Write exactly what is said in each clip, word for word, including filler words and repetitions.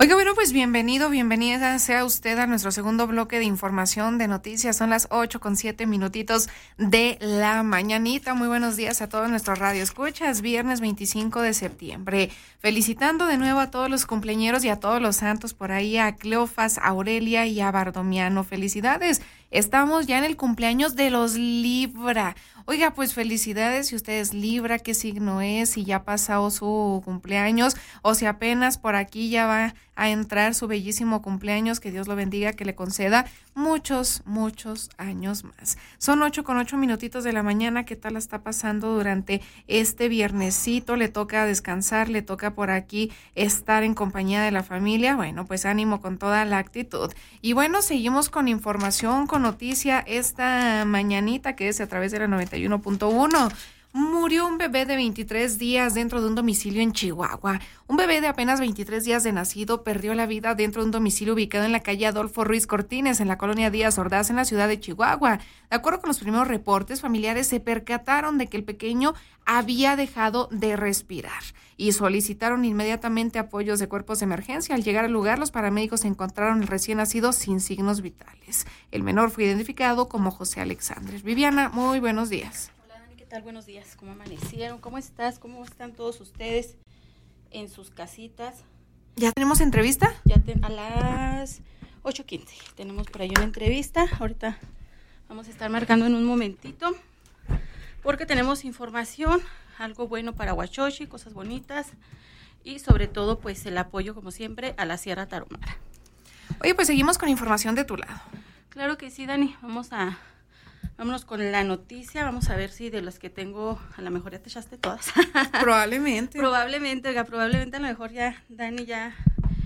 Oiga, bueno, pues bienvenido, bienvenida sea usted a nuestro segundo bloque de información, de noticias. Son las ocho con siete minutitos de la mañanita. Muy buenos días a todos nuestros radioescuchas. Viernes veinticinco de septiembre. Felicitando de nuevo a todos los cumpleañeros y a todos los santos por ahí, a Cleofas, a Aurelia y a Bardomiano. Felicidades. Estamos ya en el cumpleaños de los Libra. Oiga, pues felicidades si usted es Libra, qué signo es, si ya ha pasado su cumpleaños o si apenas por aquí ya va a entrar su bellísimo cumpleaños, que Dios lo bendiga, que le conceda muchos, muchos años más. Son ocho con ocho minutitos de la mañana. ¿Qué tal la está pasando durante este viernesito? Le toca descansar, le toca por aquí estar en compañía de la familia. Bueno, pues ánimo con toda la actitud. Y bueno, seguimos con información, con noticia esta mañanita, que es a través de la noventa y uno punto uno. Murió un bebé de veintitrés días dentro de un domicilio en Chihuahua. Un bebé de apenas veintitrés días de nacido perdió la vida dentro de un domicilio ubicado en la calle Adolfo Ruiz Cortines, en la colonia Díaz Ordaz, en la ciudad de Chihuahua. De acuerdo con los primeros reportes, familiares se percataron de que el pequeño había dejado de respirar y solicitaron inmediatamente apoyos de cuerpos de emergencia. Al llegar al lugar, los paramédicos encontraron al recién nacido sin signos vitales. El menor fue identificado como José Alexandre. Viviana, muy buenos días. ¿Qué tal? Buenos días, ¿cómo amanecieron? ¿Cómo estás? ¿Cómo están todos ustedes en sus casitas? ¿Ya tenemos entrevista? Ya te, a las ocho quince tenemos por ahí una entrevista. Ahorita vamos a estar marcando en un momentito porque tenemos información, algo bueno para Huachochi, cosas bonitas y sobre todo pues el apoyo como siempre a la Sierra Tarahumara. Oye, pues seguimos con información de tu lado. Claro que sí, Dani, vamos a... Vámonos con la noticia, vamos a ver si de las que tengo, a lo mejor ya te echaste todas. Probablemente. Probablemente, oiga, probablemente a lo mejor ya, Dani ya,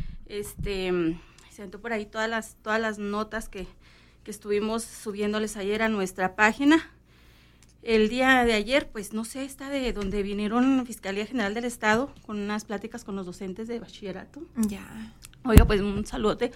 este, se aventó por ahí todas las, todas las notas que, que estuvimos subiéndoles ayer a nuestra página. El día de ayer, pues no sé, está de donde vinieron Fiscalía General del Estado con unas pláticas con los docentes de bachillerato. Ya. Oiga, pues un saludote,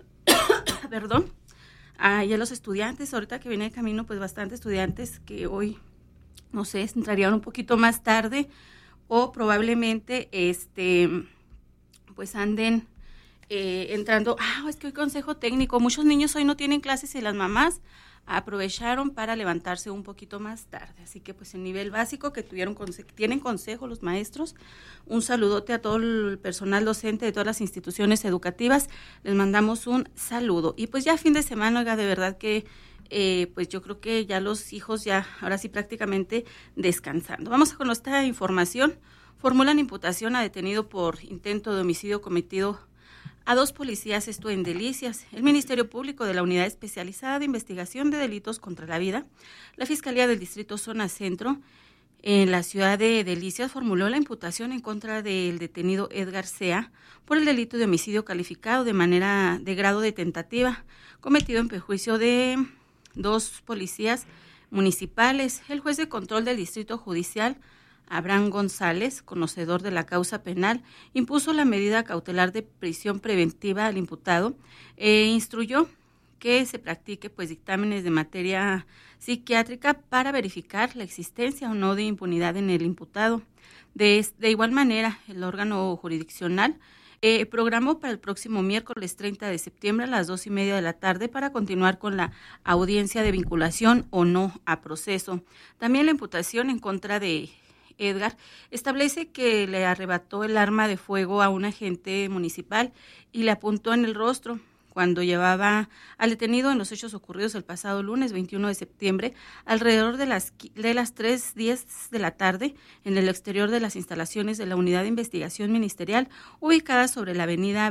perdón. Ah, y a los estudiantes, ahorita que viene de camino, pues bastantes estudiantes que hoy, no sé, entrarían un poquito más tarde o probablemente, este, pues anden eh, entrando, ah, es que hoy consejo técnico, muchos niños hoy no tienen clases y las mamás aprovecharon para levantarse un poquito más tarde, así que pues en nivel básico que tuvieron conse- tienen consejo los maestros, un saludote a todo el personal docente de todas las instituciones educativas, les mandamos un saludo, y pues ya fin de semana, oiga, de verdad que eh, pues yo creo que ya los hijos ya, ahora sí prácticamente descansando. Vamos con esta información. Formulan imputación a detenido por intento de homicidio cometido a dos policías, esto en Delicias. El Ministerio Público de la Unidad Especializada de Investigación de Delitos contra la Vida, la Fiscalía del Distrito Zona Centro, en la ciudad de Delicias, formuló la imputación en contra del detenido Edgar Sea por el delito de homicidio calificado de manera de grado de tentativa, cometido en perjuicio de dos policías municipales. El juez de control del Distrito Judicial, Abraham González, conocedor de la causa penal, impuso la medida cautelar de prisión preventiva al imputado e instruyó que se practique pues dictámenes de materia psiquiátrica para verificar la existencia o no de impunidad en el imputado. De, de igual manera, el órgano jurisdiccional eh, programó para el próximo miércoles treinta de septiembre a las dos y media de la tarde para continuar con la audiencia de vinculación o no a proceso. También la imputación en contra de Edgar establece que le arrebató el arma de fuego a un agente municipal y le apuntó en el rostro cuando llevaba al detenido en los hechos ocurridos el pasado lunes veintiuno de septiembre alrededor de las de las tres diez de la tarde en el exterior de las instalaciones de la Unidad de Investigación Ministerial ubicada sobre la avenida